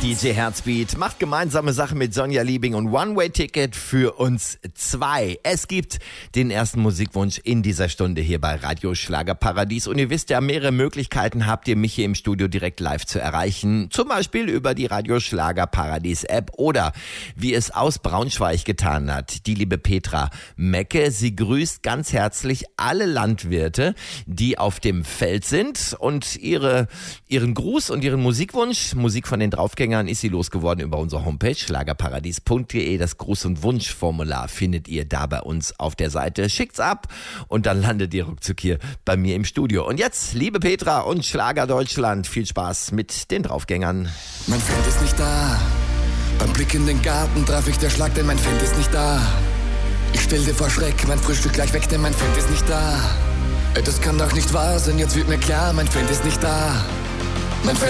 DJ Herzbeat macht gemeinsame Sache mit Sonja Liebing und One-Way-Ticket für uns zwei. Es gibt den ersten Musikwunsch in dieser Stunde hier bei Radio Schlagerparadies. Und ihr wisst ja, mehrere Möglichkeiten habt ihr, mich hier im Studio direkt live zu erreichen. Zum Beispiel über die Radio Schlagerparadies App oder wie es aus Braunschweig getan hat, die liebe Petra Mecke. Sie grüßt ganz herzlich alle Landwirte, die auf dem Feld sind, und ihren Gruß und ihren Musikwunsch, Musik von den Draufgängern, ist sie losgeworden über unsere Homepage schlagerparadies.de. Das Gruß- und Wunschformular findet ihr da bei uns auf der Seite. Schickt's ab und dann landet ihr ruckzuck hier bei mir im Studio. Und jetzt, liebe Petra und Schlager Deutschland, viel Spaß mit den Draufgängern. Mein Fan ist nicht da. Beim Blick in den Garten traf ich der Schlag, denn mein Fan ist nicht da. Ich stell dir vor Schreck, mein Frühstück gleich weg, denn mein Fan ist nicht da. Das kann doch nicht wahr sein, jetzt wird mir klar, mein Fan ist nicht da. Mein Fan